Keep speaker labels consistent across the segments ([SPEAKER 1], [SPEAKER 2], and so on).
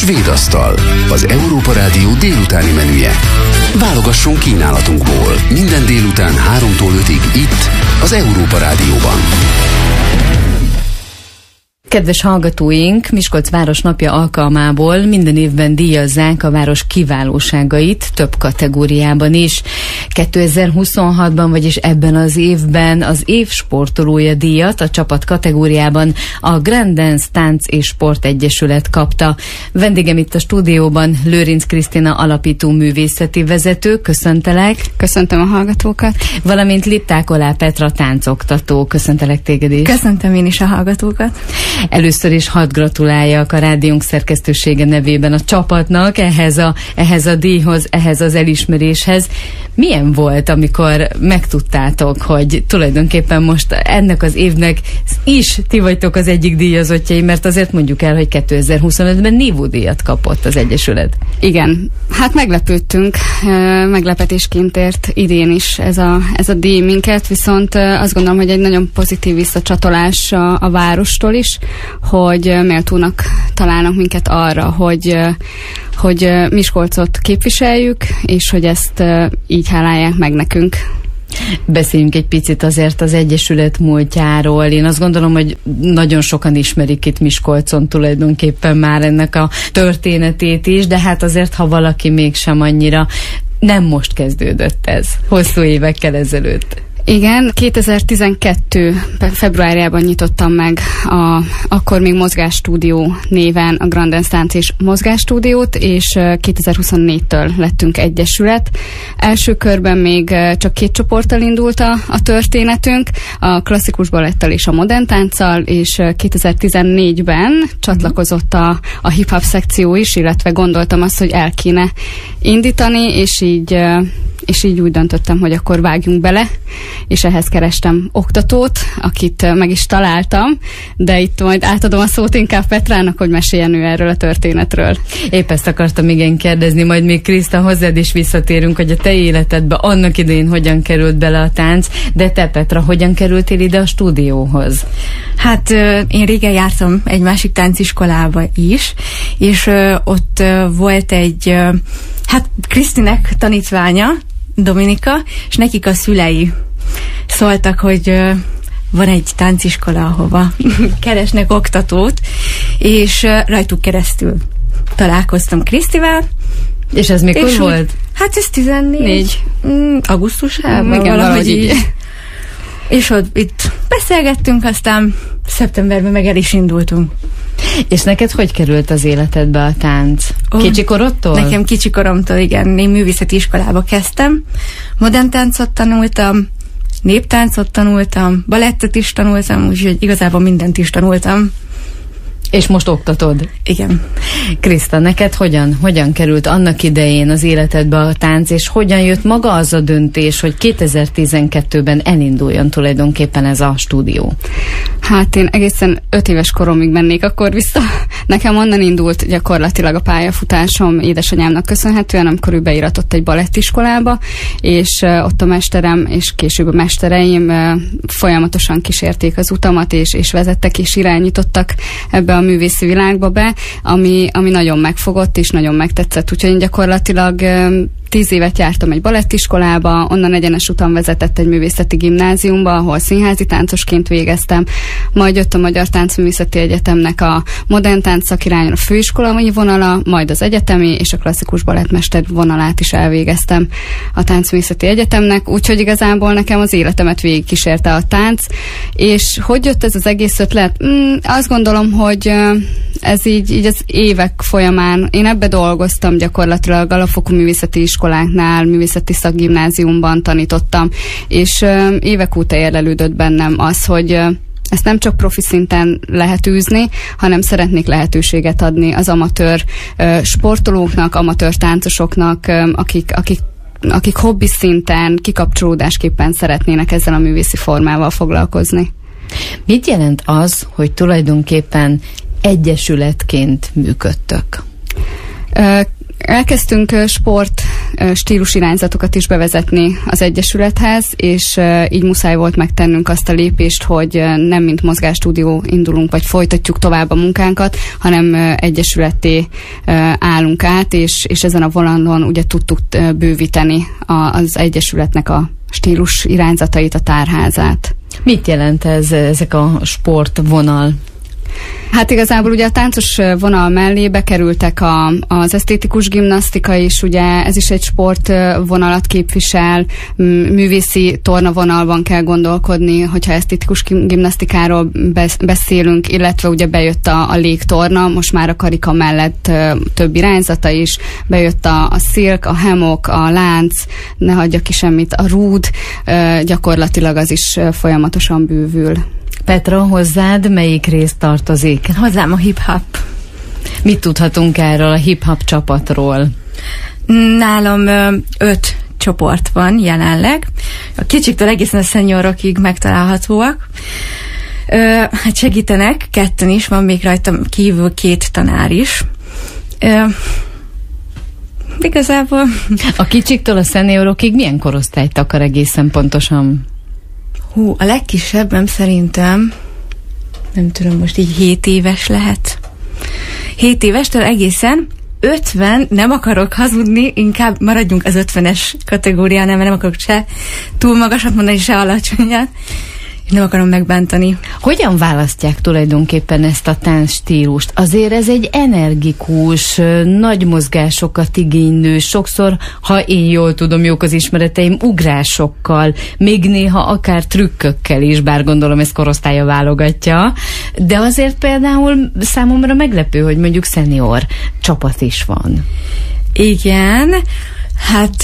[SPEAKER 1] Svéd asztal, az Európa Rádió délutáni menüje. Válogasson kínálatunkból minden délután 3-tól 5-ig itt, az Európa Rádióban.
[SPEAKER 2] Kedves hallgatóink, Miskolc Városnapja alkalmából minden évben díjazzák a város kiválóságait több kategóriában is. 2026-ban, vagyis ebben az évben az év sportolója díjat a csapat kategóriában a Grand Dance Tánc és Sport Egyesület kapta. Vendégem itt a stúdióban Lőrinc Krisztina alapító művészeti vezető, köszöntelek.
[SPEAKER 3] Köszöntöm a hallgatókat.
[SPEAKER 2] Valamint Lipták Olá Petra táncoktató, köszöntelek téged is.
[SPEAKER 3] Köszöntöm én is a hallgatókat.
[SPEAKER 2] Először is hadd gratuláljak a rádiónk szerkesztősége nevében a csapatnak ehhez a díjhoz, ehhez az elismeréshez. Milyen volt, amikor megtudtátok, hogy tulajdonképpen most ennek az évnek is ti vagytok az egyik díjazottjai, mert azért mondjuk el, hogy 2025-ben Nívó díjat kapott az Egyesület. Igen,
[SPEAKER 3] hát meglepődtünk, meglepetésként ért idén is ez a díj minket, viszont azt gondolom, hogy egy nagyon pozitív visszacsatolás a várostól is, hogy méltónak találnak minket arra, hogy Miskolcot képviseljük, és hogy ezt így hálálják meg nekünk.
[SPEAKER 2] Beszéljünk egy picit azért az Egyesület múltjáról. Én azt gondolom, hogy nagyon sokan ismerik itt Miskolcon tulajdonképpen már ennek a történetét is, de hát azért, ha valaki mégsem annyira, nem most kezdődött ez, hosszú évekkel ezelőtt.
[SPEAKER 3] Igen, 2012. februárjában nyitottam meg akkor még Mozgásstúdió néven a Grand Dance Tánc és Mozgásstúdiót, és 2024-től lettünk egyesület. Első körben még csak 2 csoporttal indult a történetünk, a klasszikus balettal és a modern tánccal, és 2014-ben csatlakozott a hip-hop szekció is, illetve gondoltam azt, hogy el kéne indítani, és így úgy döntöttem, hogy akkor vágjunk bele, és ehhez kerestem oktatót, akit meg is találtam, de itt majd átadom a szót inkább Petrának, hogy meséljen ő erről a történetről.
[SPEAKER 2] Épp ezt akartam igen kérdezni, majd még Kriszta, hozzád is visszatérünk, hogy a te életedbe annak idején hogyan került bele a tánc, de te, Petra, hogyan kerültél ide a stúdióhoz?
[SPEAKER 4] Hát én régen jártam egy másik tánciskolába is, és ott volt egy Krisztinek tanítványa, Dominika, és nekik a szülei szóltak, hogy van egy tánciskola, ahova keresnek oktatót, és rajtuk keresztül találkoztam Krisztivel.
[SPEAKER 2] És ez mikor volt?
[SPEAKER 4] Hát ez 14. Augusztusában,
[SPEAKER 3] igen, valahogy így.
[SPEAKER 4] És ott itt beszélgettünk, aztán szeptemberben meg el is indultunk.
[SPEAKER 2] És neked hogy került az életedbe a tánc? Kicsikorodtól?
[SPEAKER 4] Nekem kicsikoromtól, igen. Én művészeti iskolába kezdtem. Modern táncot tanultam, néptáncot tanultam, balettet is tanultam, úgyhogy igazából mindent is tanultam.
[SPEAKER 2] És most oktatod?
[SPEAKER 4] Igen.
[SPEAKER 2] Kriszta, neked hogyan került annak idején az életedbe a tánc, és hogyan jött maga az a döntés, hogy 2012-ben elinduljon tulajdonképpen ez a stúdió?
[SPEAKER 3] Hát én egészen 5 éves koromig mennék akkor vissza. Nekem onnan indult gyakorlatilag a pályafutásom édesanyámnak köszönhetően, amikor ő beiratott egy balettiskolába, és ott a mesterem és később a mestereim folyamatosan kísérték az utamat, és vezettek és irányítottak ebbe a művészi világba be, ami nagyon megfogott és nagyon megtetszett. Úgyhogy én gyakorlatilag 10 évet jártam egy balettiskolába, onnan egyenes utam vezetett egy művészeti gimnáziumba, ahol színházi táncosként végeztem, majd jött a Magyar Táncművészeti Egyetemnek a modern tánc szakirányon a főiskolai vonala, majd az egyetemi és a klasszikus balettmester vonalát is elvégeztem a Táncművészeti Egyetemnek, úgyhogy igazából nekem az életemet végigkísérte a tánc, és hogy jött ez az egész ötlet? Azt gondolom, hogy ez így az évek folyamán, én ebbe dolgoztam gyakorlatilag alapfokú művészeti iskoláknál, művészeti szakgimnáziumban tanítottam, és évek óta érlelődött bennem az, hogy ezt nem csak profi szinten lehet űzni, hanem szeretnék lehetőséget adni az amatőr sportolóknak, amatőr táncosoknak, akik hobbi szinten, kikapcsolódásképpen szeretnének ezzel a művészi formával foglalkozni.
[SPEAKER 2] Mit jelent az, hogy tulajdonképpen egyesületként működtök?
[SPEAKER 3] Elkezdtünk sport stílusirányzatokat is bevezetni az Egyesülethez, és így muszáj volt megtennünk azt a lépést, hogy nem mint mozgásstúdió indulunk, vagy folytatjuk tovább a munkánkat, hanem egyesületté állunk át, és ezen a vonalon ugye tudtuk bővíteni az Egyesületnek a stílus irányzatait, a tárházát.
[SPEAKER 2] Mit jelent ezek a sportvonal?
[SPEAKER 3] Hát igazából ugye a táncos vonal mellé bekerültek az esztétikus gimnasztika is, ugye ez is egy sportvonalat képvisel, művészi tornavonalban kell gondolkodni, hogyha esztétikus gimnasztikáról beszélünk, illetve ugye bejött a légtorna, most már a karika mellett több irányzata is, bejött a szilk, a hammock, a lánc, ne hagyja ki semmit, a rúd, gyakorlatilag az is folyamatosan bővül.
[SPEAKER 2] Petra, hozzád melyik rész tartozik?
[SPEAKER 4] Hozzám a hip-hop.
[SPEAKER 2] Mit tudhatunk erről a hip-hop csapatról?
[SPEAKER 4] Nálam 5 csoport van jelenleg. A kicsiktől egészen a seniorokig megtalálhatóak. Hát segítenek, 2 is, van még rajtam kívül 2 tanár is. Igazából...
[SPEAKER 2] A kicsiktől a szeniorokig milyen korosztályt akar egészen pontosan?
[SPEAKER 4] A legkisebbem szerintem, nem tudom, most így 7 éves lehet. 7 évestől egészen 50, nem akarok hazudni, inkább maradjunk az 50-es kategóriánál, mert nem akarok se túl magasat mondani, se alacsonyat, és nem akarom megbántani.
[SPEAKER 2] Hogyan választják tulajdonképpen ezt a táncstílust? Azért ez egy energikus, nagy mozgásokat igénylő, sokszor, ha én jól tudom, jók az ismereteim, ugrásokkal, még néha akár trükkökkel is, bár gondolom ez korosztálya válogatja, de azért például számomra meglepő, hogy mondjuk szenior csapat is van.
[SPEAKER 4] Igen, hát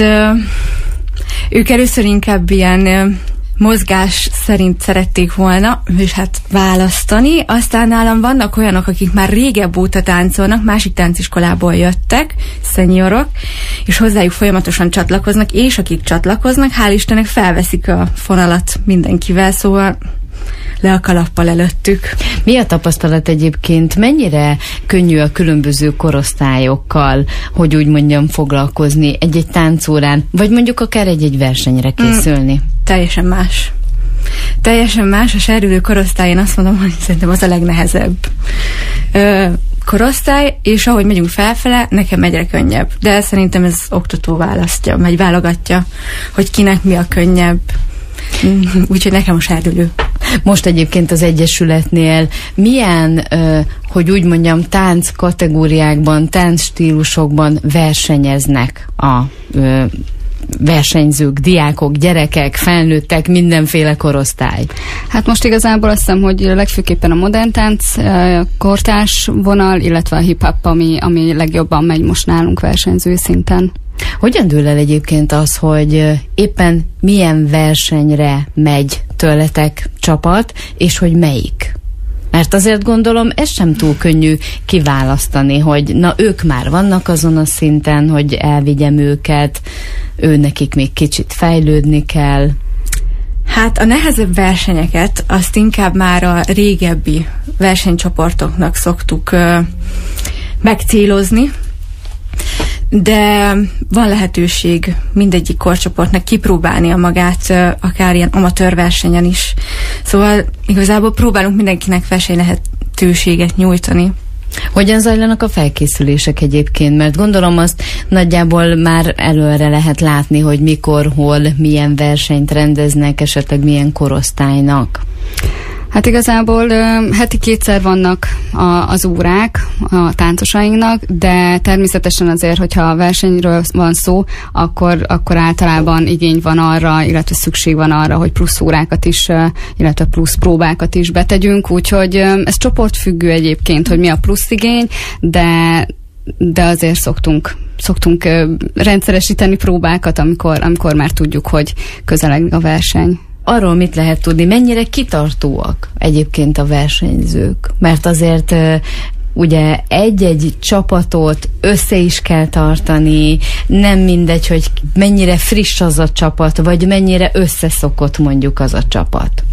[SPEAKER 4] ők először inkább ilyen mozgás szerint szerették volna, és hát választani. Aztán nálam vannak olyanok, akik már régebb óta táncolnak, másik tánciskolából jöttek, szeniorok, és hozzájuk folyamatosan csatlakoznak, és akik csatlakoznak, hál' Istennek felveszik a fonalat mindenkivel, szóval le a kalappal előttük.
[SPEAKER 2] Mi a tapasztalat egyébként? Mennyire könnyű a különböző korosztályokkal, hogy úgy mondjam, foglalkozni egy-egy táncórán, vagy mondjuk akár egy-egy versenyre készülni?
[SPEAKER 4] Teljesen más. Teljesen más. A serdülő korosztály, én azt mondom, hogy szerintem az a legnehezebb korosztály, és ahogy megyünk felfele, nekem egyre könnyebb. De szerintem ez oktató választja, vagy válogatja, hogy kinek mi a könnyebb. Úgyhogy nekem a serdülő.
[SPEAKER 2] Most egyébként az Egyesületnél milyen, hogy úgy mondjam, tánc kategóriákban, tánc stílusokban versenyeznek a versenyzők, diákok, gyerekek, felnőttek, mindenféle korosztály?
[SPEAKER 3] Hát most igazából azt hiszem, hogy legfőképpen a modern tánc, kortárs vonal, illetve a hip-hop, ami legjobban megy most nálunk versenyző szinten.
[SPEAKER 2] Hogyan dől el egyébként az, hogy éppen milyen versenyre megy tőletek csapat, és hogy melyik? Mert azért gondolom, ez sem túl könnyű kiválasztani, hogy na ők már vannak azon a szinten, hogy elvigyem őket, nekik még kicsit fejlődni kell.
[SPEAKER 4] Hát a nehezebb versenyeket azt inkább már a régebbi versenycsoportoknak szoktuk megcélozni, de van lehetőség mindegyik korcsoportnak kipróbálnia magát, akár ilyen amatőr versenyen is. Szóval igazából próbálunk mindenkinek versenylehetőséget nyújtani.
[SPEAKER 2] Hogyan zajlanak a felkészülések egyébként? Mert gondolom azt nagyjából már előre lehet látni, hogy mikor, hol, milyen versenyt rendeznek, esetleg milyen korosztálynak.
[SPEAKER 3] Hát igazából heti 2-szer vannak az órák a táncosainknak, de természetesen azért, hogyha a versenyről van szó, akkor általában igény van arra, illetve szükség van arra, hogy plusz órákat is, illetve plusz próbákat is betegyünk, úgyhogy ez csoportfüggő egyébként, hogy mi a plusz igény, de azért szoktunk rendszeresíteni próbákat, amikor már tudjuk, hogy közeleg a verseny.
[SPEAKER 2] Arról mit lehet tudni, mennyire kitartóak egyébként a versenyzők? Mert azért ugye egy-egy csapatot össze is kell tartani, nem mindegy, hogy mennyire friss az a csapat, vagy mennyire összeszokott mondjuk az a csapat.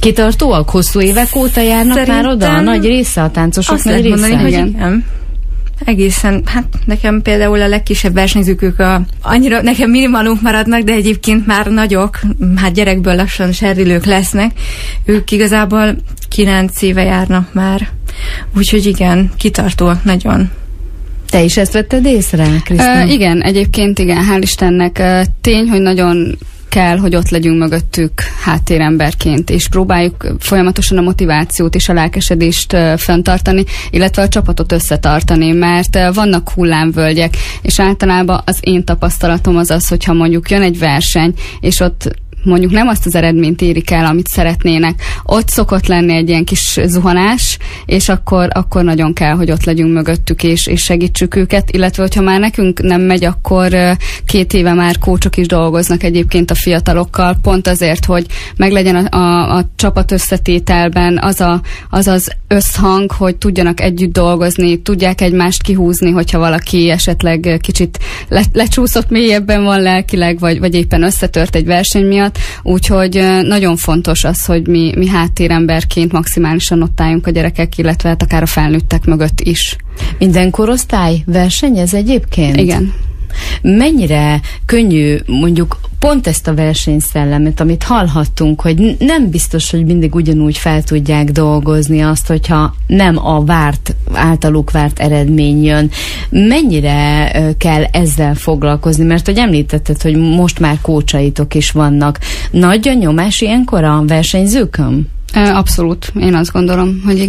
[SPEAKER 2] Kitartóak? Hosszú évek óta járnak szerintem már oda? A nagy része, a táncosok nagy része?
[SPEAKER 4] Mondani, hogy igen. Egészen, hát nekem például a legkisebb versenyzők annyira nekem minimalunk maradnak, de egyébként már nagyok, hát gyerekből lassan serrilők lesznek. Ők igazából 9 éve járnak már. Úgyhogy igen, kitartóak nagyon.
[SPEAKER 2] Te is ezt vetted észre, Krisztina?
[SPEAKER 3] Igen, egyébként igen, hál' Istennek. Tény, hogy nagyon kell, hogy ott legyünk mögöttük háttéremberként, és próbáljuk folyamatosan a motivációt és a lelkesedést fenntartani, illetve a csapatot összetartani, mert vannak hullámvölgyek, és általában az én tapasztalatom az, hogyha mondjuk jön egy verseny, és ott mondjuk nem azt az eredményt érik el, amit szeretnének. Ott szokott lenni egy ilyen kis zuhanás, és akkor nagyon kell, hogy ott legyünk mögöttük, és segítsük őket, illetve hogyha már nekünk nem megy, akkor 2 éve már kócsok is dolgoznak egyébként a fiatalokkal, pont azért, hogy meglegyen a csapat összetételben az összhang, hogy tudjanak együtt dolgozni, tudják egymást kihúzni, hogyha valaki esetleg kicsit lecsúszott, mélyebben van lelkileg, vagy éppen összetört egy verseny miatt. Úgyhogy nagyon fontos az, hogy mi háttéremberként maximálisan ott álljunk a gyerekek, illetve hát akár a felnőttek mögött is.
[SPEAKER 2] Minden korosztály versenyez egyébként?
[SPEAKER 3] Igen.
[SPEAKER 2] Mennyire könnyű mondjuk pont ezt a versenyszellemet, amit hallhattunk, hogy nem biztos, hogy mindig ugyanúgy fel tudják dolgozni azt, hogyha nem a általuk várt eredmény jön. Mennyire kell ezzel foglalkozni? Mert hogy említetted, hogy most már kócsaitok is vannak. Nagy a nyomás ilyenkor a versenyzőkön?
[SPEAKER 3] Abszolút. Én azt gondolom, hogy